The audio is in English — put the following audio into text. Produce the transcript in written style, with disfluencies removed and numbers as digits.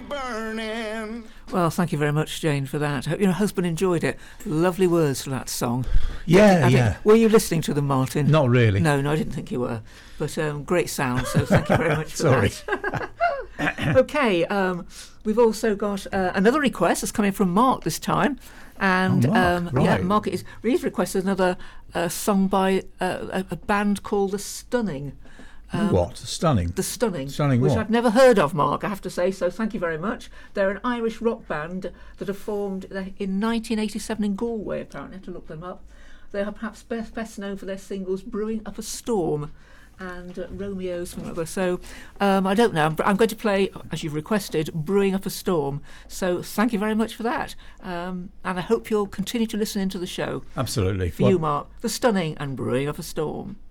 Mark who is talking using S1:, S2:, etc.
S1: burning.
S2: Well, thank you very much, Jane, for that. I hope your husband enjoyed it. Lovely words for that song.
S3: Yeah,
S2: I think,
S3: yeah.
S2: were you listening to them, Martin?
S3: Not really.
S2: No, I didn't think you were. But great sound, so thank you very much for
S3: Sorry.
S2: that. Okay, we've also got another request that's coming from Mark this time. And
S3: Mark, right.
S2: yeah, Mark he's requested another song by a band called The Stunning.
S3: What? Stunning?
S2: The Stunning.
S3: Stunning
S2: which
S3: what?
S2: I've never heard of, Mark, I have to say, so thank you very much. They're an Irish rock band that are formed in 1987 in Galway, apparently. I had to look them up. They are perhaps best known for their singles Brewing Up a Storm and Romeo, something like that. So I don't know. I'm going to play, as you've requested, Brewing Up a Storm. So thank you very much for that. And I hope you'll continue to listen into the show.
S3: Absolutely.
S2: For you, Mark, The Stunning and Brewing Up a Storm.